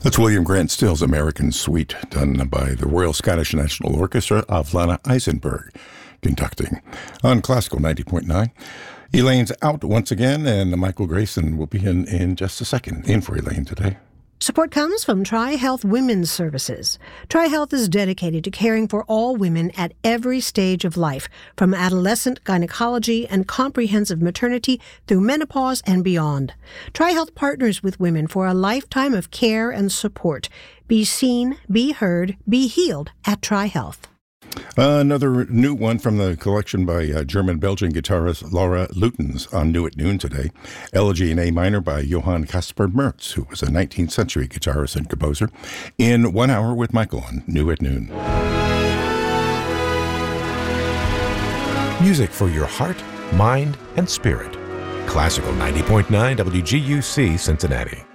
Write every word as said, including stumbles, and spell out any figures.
That's William Grant Still's American Suite, done by the Royal Scottish National Orchestra of Lana Eisenberg, conducting on Classical ninety point nine. Elaine's out once again, and Michael Grayson will be in in just a second. In for Elaine today. Support comes from TriHealth Women's Services. TriHealth is dedicated to caring for all women at every stage of life, from adolescent gynecology and comprehensive maternity through menopause and beyond. TriHealth partners with women for a lifetime of care and support. Be seen, be heard, be healed at TriHealth. Uh, another new one from the collection by uh, German-Belgian guitarist Laura Lutens on New at Noon today. Elegy in A minor by Johann Caspar Merz, who was a nineteenth century guitarist and composer, in One Hour with Michael on New at Noon. Music for your heart, mind, and spirit. Classical ninety point nine W G U C Cincinnati.